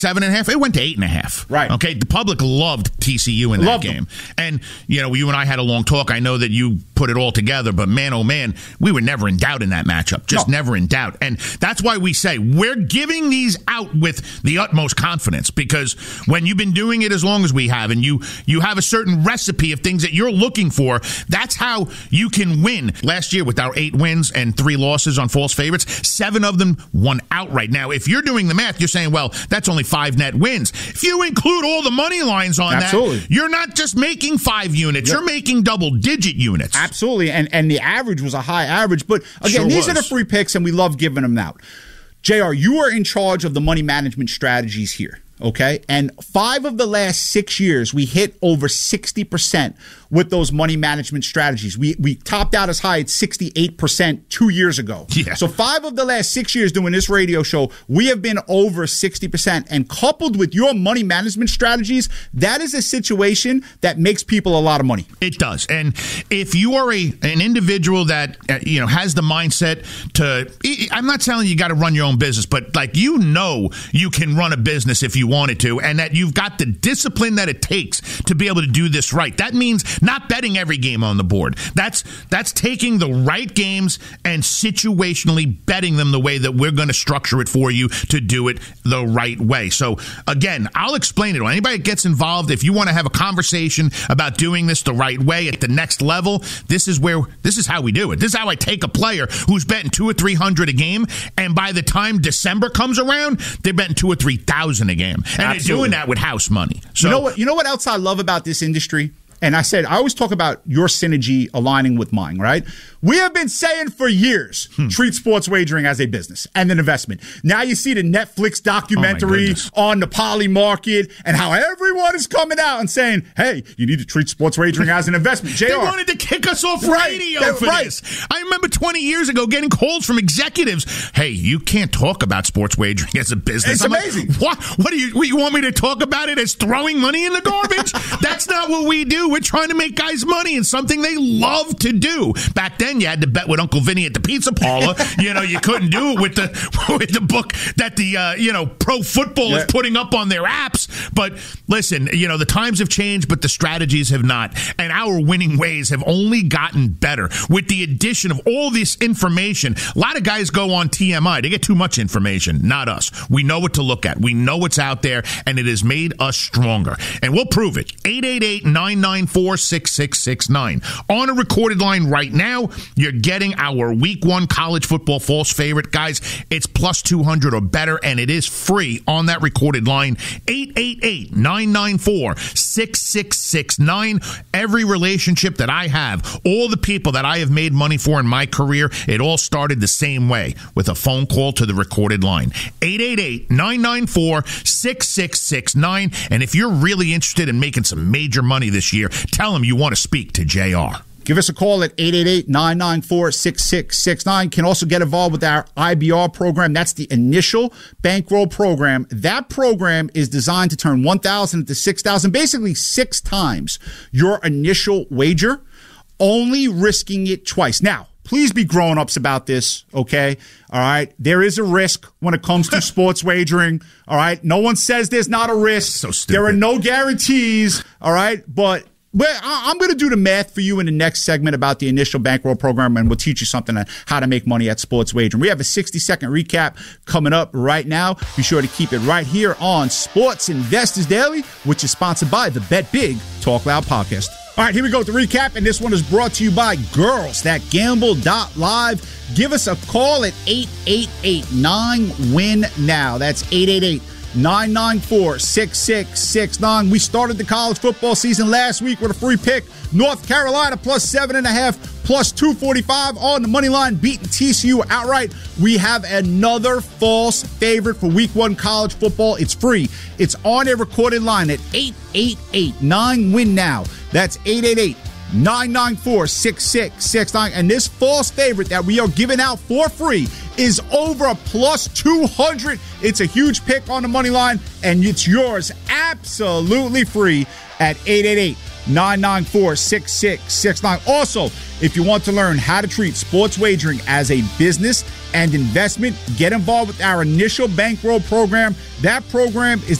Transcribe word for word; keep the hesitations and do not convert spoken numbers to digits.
Seven and a half. It went to eight and a half. Right. Okay. The public loved T C U in that Loved game. them. And, you know, you and I had a long talk. I know that you put it all together, but man, oh man, we were never in doubt in that matchup. Just No. never in doubt. And that's why we say we're giving these out with the utmost confidence, because when you've been doing it as long as we have and you, you have a certain recipe of things that you're looking for, that's how you can win. Last year with our eight wins and three losses on false favorites, seven of them won outright. Now, if you're doing the math, you're saying, well, that's only five net wins. If you include all the money lines on Absolutely. that, you're not just making five units, yep. You're making double-digit units. Absolutely, and and the average was a high average. But again, Sure these was. are the free picks, and we love giving them out. J R, you are in charge of the money management strategies here, okay? And five of the last six years, we hit over sixty percent with those money management strategies. We we topped out as high as sixty-eight percent two years ago. Yeah. So five of the last six years doing this radio show, we have been over sixty percent. And coupled with your money management strategies, that is a situation that makes people a lot of money. It does. And if you are a an individual that uh, you know has the mindset to, I'm not telling you you got to run your own business, but like you know you can run a business if you wanted to, and that you've got the discipline that it takes to be able to do this right. That means not betting every game on the board. That's that's taking the right games and situationally betting them the way that we're going to structure it for you to do it the right way. So again, I'll explain it. When anybody gets involved, if you want to have a conversation about doing this the right way at the next level, this is where this is how we do it. This is how I take a player who's betting two or three hundred a game, and by the time December comes around, they're betting two or three thousand a game, and Absolutely. they're doing that with house money. So you know what? You know what else I love about this industry? And I said, I always talk about your synergy aligning with mine, right? We have been saying for years, hmm. treat sports wagering as a business and an investment. Now you see the Netflix documentary oh on the poly market and how everyone is coming out and saying, hey, you need to treat sports wagering as an investment. J R. They wanted to kick us off right. radio They're for right. this. I remember twenty years ago getting calls from executives, hey, you can't talk about sports wagering as a business. It's I'm amazing. Like, what? What do you, what, you want me to talk about it as throwing money in the garbage? That's not what we do. We're trying to make guys money and something they love to do. Back then, you had to bet with Uncle Vinny at the pizza parlor. You know, you couldn't do it with the with the book that the uh, you know pro football yeah. is putting up on their apps. But listen, you know the times have changed, but the strategies have not, and our winning ways have only gotten better with the addition of all this information. A lot of guys go on T M I; they get too much information. Not us. We know what to look at. We know what's out there, and it has made us stronger. And we'll prove it. eight eight eight, nine nine four, six six six nine. On a recorded line right now, you're getting our week one college football false favorite. Guys, it's plus two hundred or better, and it is free on that recorded line. eight eight eight, nine nine four, six six six nine. Every relationship that I have, all the people that I have made money for in my career, it all started the same way, with a phone call to the recorded line. eight eight eight, nine nine four, six six six nine. And if you're really interested in making some major money this year, tell them you want to speak to J R. Give us a call at eight eight eight, nine nine four, six six six nine. Can also get involved with our I B R program. That's the initial bankroll program. That program is designed to turn one thousand into six thousand, basically six times your initial wager, only risking it twice. Now, please be grown-ups about this, okay? All right? There is a risk when it comes to sports wagering, all right? No one says there's not a risk. So stupid. There are no guarantees, all right? But Well, I'm going to do the math for you in the next segment about the initial bankroll program, and we'll teach you something on how to make money at sports wagering. We have a sixty-second recap coming up right now. Be sure to keep it right here on Sports Investors Daily, which is sponsored by the Bet Big Talk Loud podcast. All right, here we go with the recap, and this one is brought to you by Girls That Gamble dot live. Give us a call at eight eight eight, nine, win now. That's eight eight eight, nine nine four, six six six nine. We started the college football season last week with a free pick. North Carolina plus seven and a half, plus two forty-five on the money line, beating T C U outright. We have another false favorite for week one college football. It's free. It's on a recorded line at eight eight eight, nine, win now. That's eight eight eight, nine nine four, six six six nine. And this false favorite that we are giving out for free is over a plus two hundred. It's a huge pick on the money line, and it's yours absolutely free at eight eight eight, nine nine four, six six six nine. Also, if you want to learn how to treat sports wagering as a business and investment, get involved with our initial bankroll program. That program is